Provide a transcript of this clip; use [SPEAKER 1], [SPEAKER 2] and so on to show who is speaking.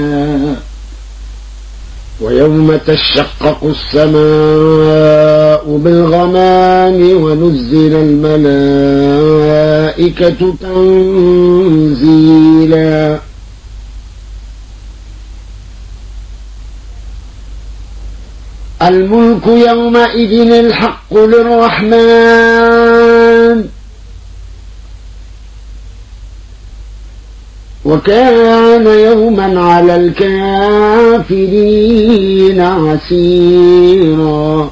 [SPEAKER 1] ويوم تشقق السماء بالغمام ونزل الملائكة تنزيلا الملك يومئذ الحق للرحمن وكان يوما على الكافرين عسيرا